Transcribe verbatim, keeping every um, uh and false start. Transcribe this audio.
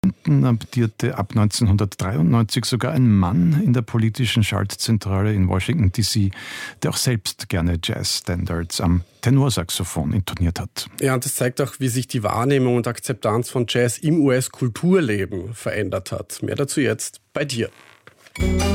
amtierte ab neunzehnhundertdreiundneunzig sogar ein Mann in der politischen Schaltzentrale in Washington D C, der auch selbst gerne Jazz-Standards am Tenorsaxophon intoniert hat. Ja, und das zeigt auch, wie sich die Wahrnehmung und Akzeptanz von Jazz im U S-Kulturleben verändert hat. Mehr dazu jetzt bei dir.